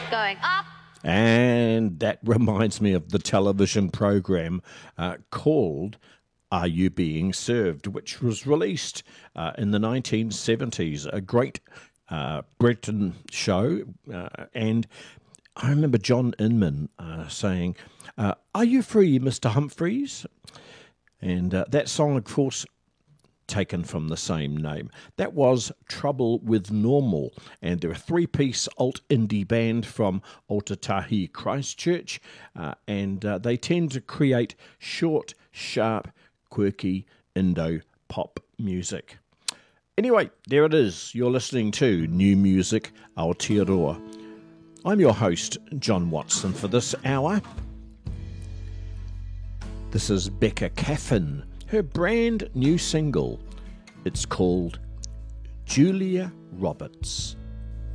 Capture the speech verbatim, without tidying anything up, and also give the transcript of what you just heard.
going up. And that reminds me of the television program uh, called Are You Being Served, which was released uh, in the nineteen seventies, a great uh, Britain show. Uh, and I remember John Inman uh, saying, uh, "Are you free, Mister Humphreys?" And uh, that song, of course, taken from the same name. That was Trouble with Normal, and they're a three-piece alt-indie band from Otatahi, Christchurch, uh, and uh, they tend to create short, sharp, quirky Indo-pop music. Anyway, there it is. You're listening to New Music Aotearoa. I'm your host, John Watson, for this hour. This is Becca Caffin, her brand new single. It's called Julia Roberts.